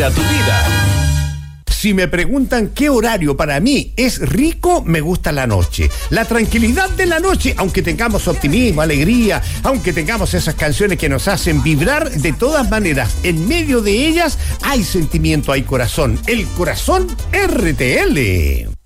a tu vida. Si me preguntan qué horario para mí es rico, me gusta la noche. La tranquilidad de la noche, aunque tengamos optimismo, alegría, aunque tengamos esas canciones que nos hacen vibrar, de todas maneras, en medio de ellas hay sentimiento, hay corazón. El corazón RTL.